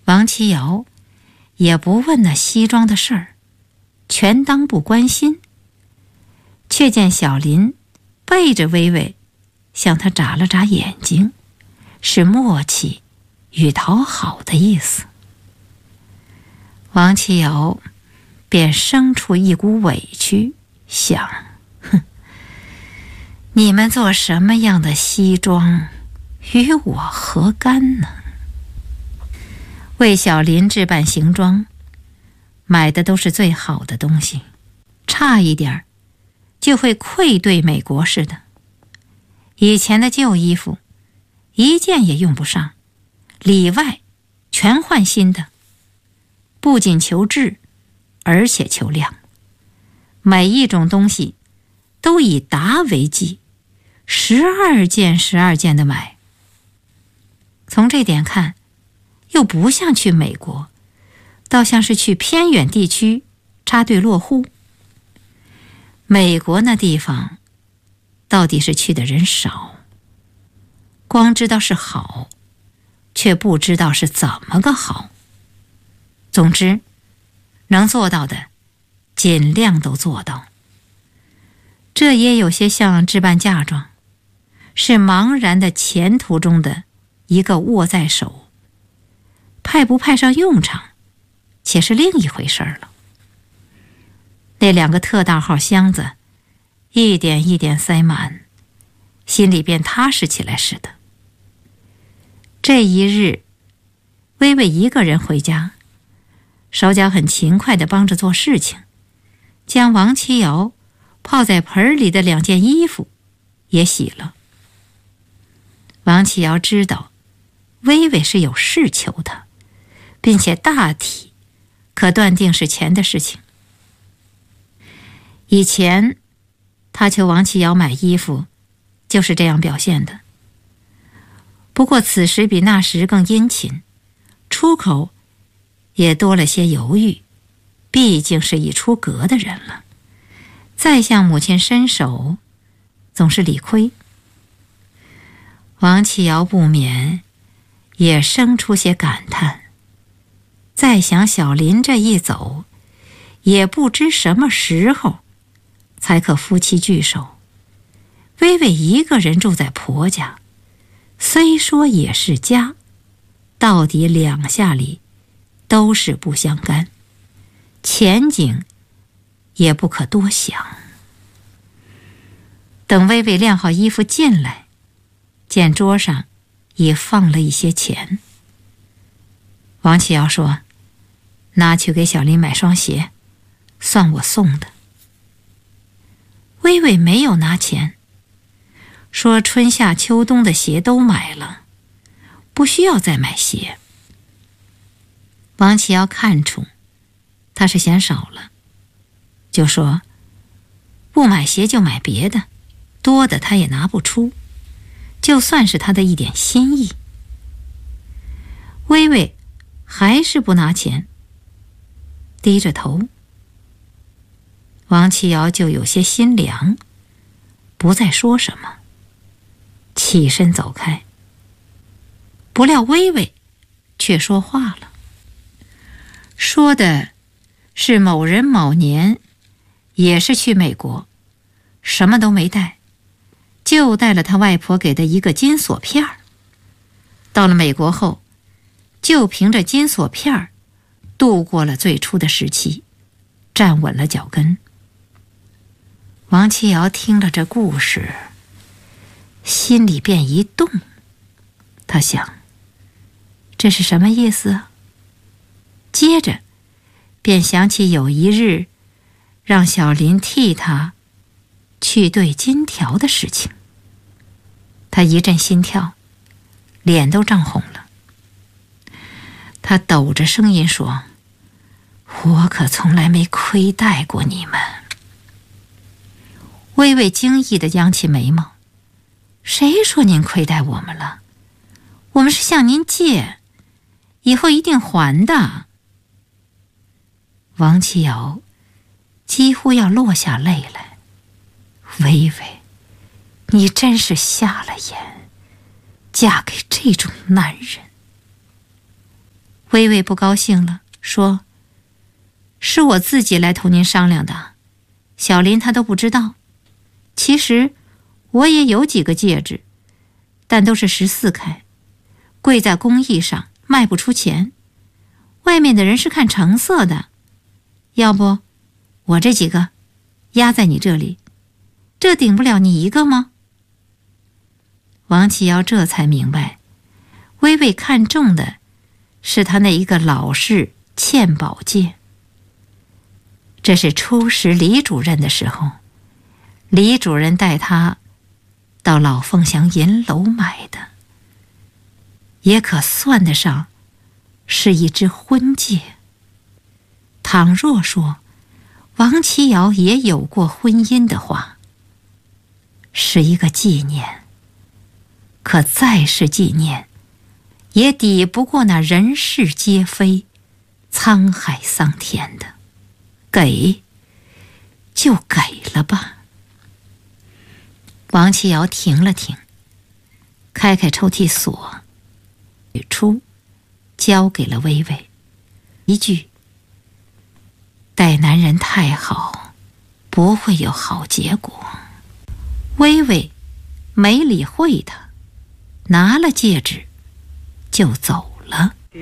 王琦尧也不问那西装的事儿，全当不关心。却见小林背着微微向他眨了眨眼睛，是默契与讨好的意思。王琦尧便生出一股委屈，想，你们做什么样的西装与我何干呢？为小林置办行装，买的都是最好的东西，差一点就会愧对美国似的。以前的旧衣服一件也用不上，里外全换新的，不仅求质，而且求量。每一种东西都以达为计，12件12件的买。从这点看，又不像去美国，倒像是去偏远地区插队落户。美国那地方到底是去的人少，光知道是好，却不知道是怎么个好。总之，能做到的尽量都做到。这也有些像置办嫁妆，是茫然的前途中的一个握在手，派不派上用场且是另一回事了。那2个特大号箱子一点一点塞满，心里便踏实起来似的。这一日，微微一个人回家，手脚很勤快地帮着做事情，将王琦尧泡在盆里的2件衣服也洗了。王琦尧知道微微是有事求他，并且大体可断定是钱的事情。以前他求王琦尧买衣服就是这样表现的，不过此时比那时更殷勤，出口也多了些犹豫，毕竟是已出阁的人了，再向母亲伸手总是理亏。王琦尧不免也生出些感叹，再想小林这一走，也不知什么时候才可夫妻聚首。微微一个人住在婆家，虽说也是家，到底2下里都是不相干，前景也不可多想。等微微晾好衣服进来，见桌上也放了一些钱。王琦尧说，拿去给小林买双鞋，算我送的。微微没有拿钱，说春夏秋冬的鞋都买了，不需要再买鞋。王琦尧看出他是嫌少了，就说不买鞋就买别的，多的他也拿不出，就算是他的一点心意。微微还是不拿钱，低着头。王琦尧就有些心凉，不再说什么，起身走开。不料微微却说话了，说的是某人某年也是去美国，什么都没带，就带了他外婆给的一个金锁片儿。到了美国后，就凭着金锁片儿度过了最初的时期，站稳了脚跟。王琦尧听了这故事，心里便一动，他想，这是什么意思啊？接着便想起有一日让小林替他去对金条的事情，他一阵心跳，脸都涨红了。他抖着声音说，我可从来没亏待过你们。微微惊异地扬起眉毛，谁说您亏待我们了？我们是向您借，以后一定还的。王琦尧几乎要落下泪来。微微，你真是瞎了眼，嫁给这种男人。 微微不高兴了，说：“是我自己来同您商量的，小林他都不知道。其实我也有几个戒指，但都是14开，贵在工艺上，卖不出钱。外面的人是看成色的，要不我这几个压在你这里，这顶不了你一个吗？”王启尧这才明白，微微看中的是他那一个老式嵌宝戒。这是初识李主任的时候，李主任带他到老凤祥银楼买的，也可算得上是一只婚戒。倘若说王启尧也有过婚姻的话，是一个纪念，可再是纪念，也抵不过那人世皆非、沧海桑田的。给就给了吧。王启尧停了停，开抽屉锁，取出，交给了微微，一句：“待男人太好，不会有好结果。”微微没理会他，拿了戒指就走了。